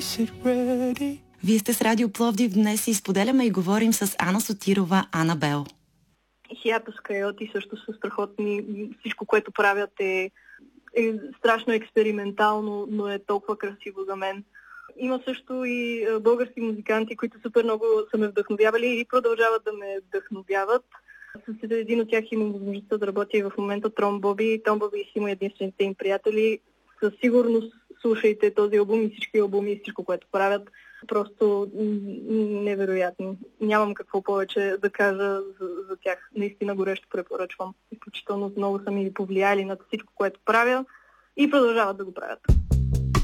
Вие сте с Радио Пловдив. Днес си споделяме и говорим с Ана Сотирова, Анабел. Хията Скайоти също са страхотни. Всичко, което правят е страшно експериментално, но е толкова красиво за мен. Има също и български музиканти, които супер много са ме вдъхновявали и продължават да ме вдъхновяват. С един от тях имам възможността да работя и в момента Том Боби. Том Боби и Симо единствените им приятели. Със сигурност слушайте този албум и всички албуми и всичко, което правят. Просто невероятно. Нямам какво повече да кажа за тях. Наистина горещо препоръчвам. Изключително много са ми повлияли над всичко, което правя и продължават да го правят.